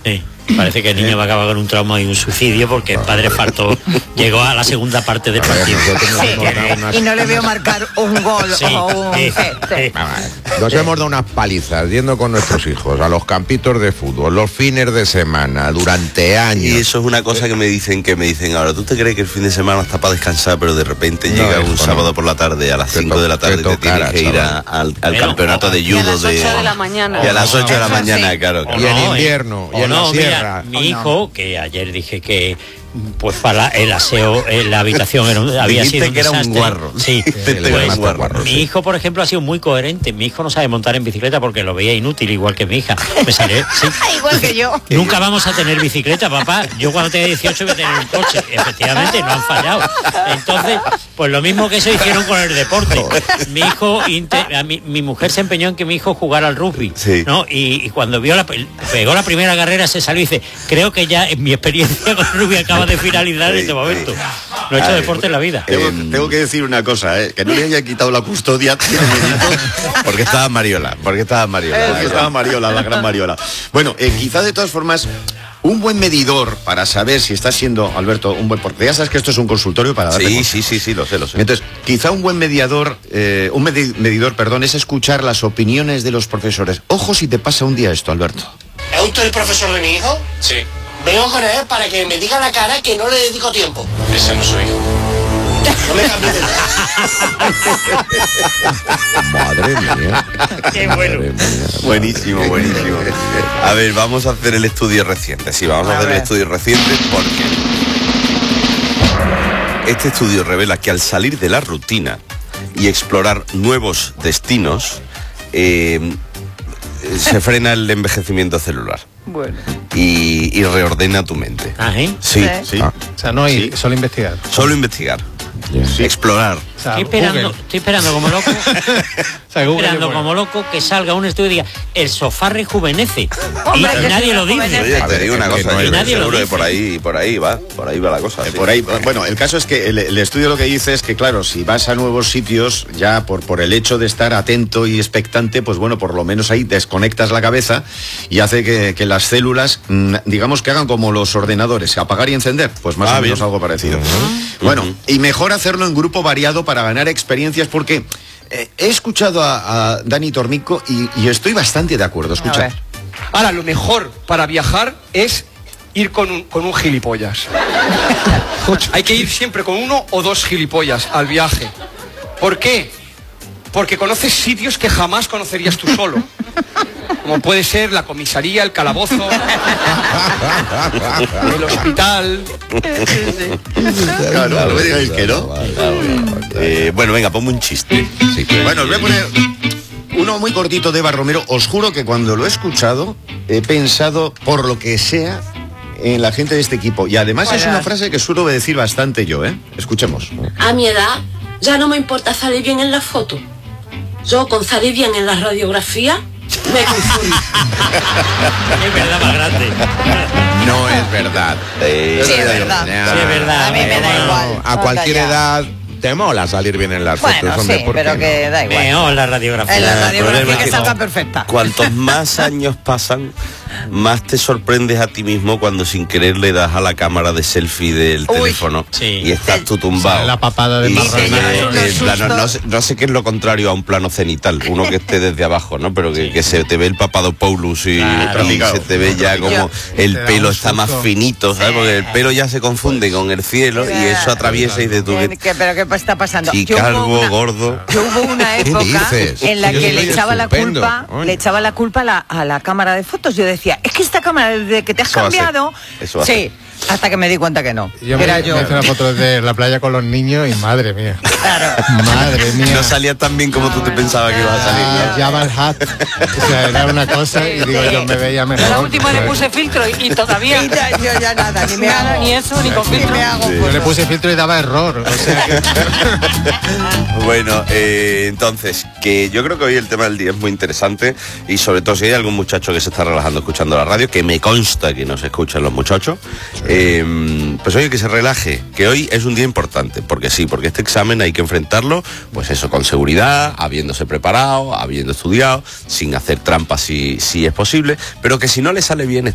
Sí. Parece que el niño va a acabar con un trauma y un suicidio porque el padre faltó, llegó a la segunda parte del partido. Y no le veo marcar un gol o un Nos hemos dado unas palizas yendo con nuestros hijos a los campitos de fútbol, los fines de semana, durante años. Y eso es una cosa que me dicen ahora. ¿Tú te crees que el fin de semana está para descansar, pero de repente llega un sábado por la tarde a las 5 de la tarde y te tienes que ir al campeonato de judo a las 8 de la mañana. Y a las 8 de la mañana, claro. Y en invierno, y en la sierra. Mi hijo, que ayer dije que pues para el aseo en la habitación había sido un que era desastre. un guarro. Sí, Pues, mi hijo, por ejemplo, ha sido muy coherente. Mi hijo no sabe montar en bicicleta porque lo veía inútil, igual que mi hija. Me salió, sí. Igual que yo. Nunca vamos a tener bicicleta, papá. Yo cuando tenga 18 voy a tener un coche. Efectivamente, no han fallado. Entonces, pues lo mismo que eso hicieron con el deporte. Mi hijo, mi mujer se empeñó en que mi hijo jugara al rugby, ¿no? Y cuando pegó la primera carrera se salió y dice, creo que ya en mi experiencia con el rugby acaba de finalizar en este momento. No he hecho deporte en la vida. Tengo que decir una cosa, que no le haya quitado la custodia porque estaba Mariola. La gran Mariola. Bueno, quizá de todas formas un buen medidor para saber si está siendo, Alberto, un buen... Porque ya sabes que esto es un consultorio para darle... Sí, lo sé. Entonces, quizá un buen medidor, es escuchar las opiniones de los profesores. Ojo si te pasa un día esto, Alberto. ¿Es usted el profesor de mi hijo? Sí. Vengo con él para que me diga la cara que no le dedico tiempo. Ese no soy hijo. No me cambies de Madre mía. Qué bueno. Buenísimo. A ver, vamos a hacer el estudio reciente. Sí, vamos a hacer el estudio reciente porque este estudio revela que al salir de la rutina y explorar nuevos destinos, se frena el envejecimiento celular. Bueno. Y reordena tu mente. Sí. O sea, no ir, solo investigar. Solo investigar. Explorar. O sea, estoy esperando como loco. Como loco que salga un estudio y diga, el sofá rejuvenece. Hombre, y nadie lo dice. Oye, te digo una cosa, y nadie seguro lo que dice. por ahí va la cosa. Por ahí, bueno, el caso es que el estudio lo que dice es que, claro, si vas a nuevos sitios, ya por el hecho de estar atento y expectante, pues bueno, por lo menos ahí desconectas la cabeza y hace que las células, digamos que hagan como los ordenadores, apagar y encender, pues más o menos algo parecido. Bueno, y mejor hacerlo en grupo variado para ganar experiencias, porque he escuchado a Dani Tornico y estoy bastante de acuerdo. Escucha. Ahora, lo mejor para viajar es ir con un gilipollas. Hay que ir siempre con uno o dos gilipollas al viaje. ¿Por qué? Porque conoces sitios que jamás conocerías tú solo. Como puede ser la comisaría, el calabozo, el hospital. Claro, no me digáis que no. Bueno, venga, ponme un chiste. Bueno, os voy a poner uno muy cortito de Eva Romero. Os juro que cuando lo he escuchado, he pensado, por lo que sea, en la gente de este equipo. Y además es una frase que suelo decir bastante yo, Escuchemos. A mi edad ya no me importa salir bien en la foto. Yo con salir bien en la radiografía me confundo. Es verdad más grande. No es verdad. Sí, es verdad. Sí, es verdad. A mí me da igual. A cualquier edad te mola salir bien en las fotos. Bueno, hombre, sí, ¿por pero qué que da igual. En la radiografía. En la radiografía problema que es que salga perfecta. Cuantos más años pasan, más te sorprendes a ti mismo cuando sin querer le das a la cámara de selfie del teléfono y estás tú tumbado. La papada de no sé qué es lo contrario a un plano cenital, uno que esté desde abajo, ¿no? Pero que se te ve el Papadopoulos y se te ve ya como el pelo está más finito, ¿sabes? Porque el pelo ya se confunde con el cielo y eso atraviesa y dices tú... ¿Pero qué está pasando? Y calvo, gordo... Yo hubo una época en la que le echaba la culpa a la cámara de fotos. Yo decía, es que esta cámara, desde que te has cambiado... Sí, hasta que me di cuenta que no. Yo me hice una foto de la playa con los niños y madre mía. Claro. Madre mía. No salía tan bien como tú te pensabas que iba a salir. Jabba el Hutt. O sea, era una cosa y digo, yo me veía mejor. La última le puse filtro y todavía... Yo ya nada, ni me hago. Ni eso, ni con filtro. Yo le puse filtro y daba error. O sea que... Bueno, entonces, que yo creo que hoy el tema del día es muy interesante y sobre todo si hay algún muchacho que se está relajando escuchando la radio, que me consta que no se escuchan los muchachos, pues oye, que se relaje, que hoy es un día importante, porque este examen hay que enfrentarlo, pues eso, con seguridad, habiéndose preparado, habiendo estudiado, sin hacer trampas si es posible, pero que si no le sale bien